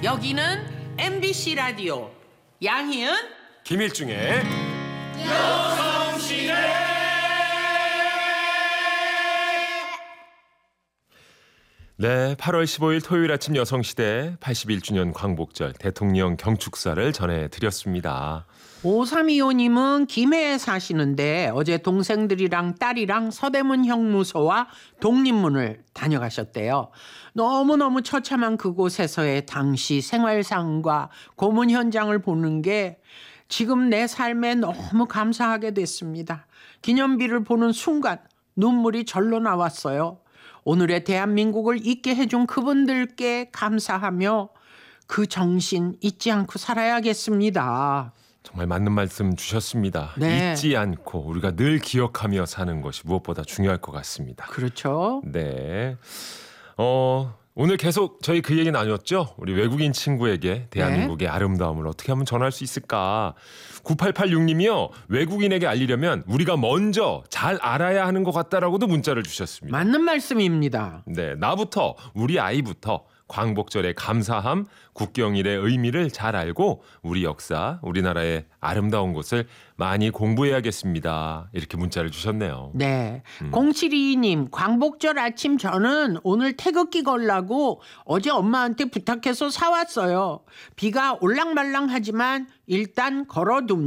여기는 MBC 라디오 양희은 김일중의 여성시대. 네, 8월 15일 토요일 아침 여성시대 81주년 광복절 대통령 경축사를 전해드렸습니다. 5325님은 김해에 사시는데 어제 동생들이랑 딸이랑 서대문 형무소와 독립문을 다녀가셨대요. 너무너무 처참한 그곳에서의 당시 생활상과 고문 현장을 보는 게 지금 내 삶에 너무 감사하게 됐습니다. 기념비를 보는 순간 눈물이 절로 나왔어요. 오늘의 대한민국을 있게 해준 그분들께 감사하며 그 정신 잊지 않고 살아야겠습니다. 정말 맞는 말씀 주셨습니다. 네. 잊지 않고 우리가 늘 기억하며 사는 것이 무엇보다 중요할 것 같습니다. 그렇죠. 네. 오늘 계속 저희 그 얘기 나눴죠. 우리 외국인 친구에게 대한민국의 아름다움을 어떻게 하면 전할 수 있을까. 9886님이요. 외국인에게 알리려면 우리가 먼저 잘 알아야 하는 것 같다라고도 문자를 주셨습니다. 맞는 말씀입니다. 네, 나부터 우리 아이부터 광복절의 감사함, 국경일의 의미를 잘 알고 우리 역사, 우리나라의 아름다운 곳을 많이 공부해야겠습니다. 이렇게 문자를 주셨네요. 네. 0722님, 광복절 아침 저는 오늘 태극기 걸라고 어제 엄마한테 부탁해서 사왔어요. 비가 올랑말랑하지만 일단 걸어둡니다.